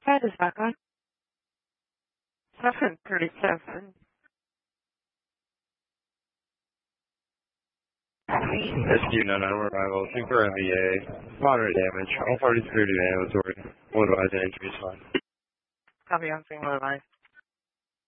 That is back on. 737. SQ-99 arrival, super MVA, moderate damage, all parties clear to ambulatory, one advised entry is fine. Copy on single advice.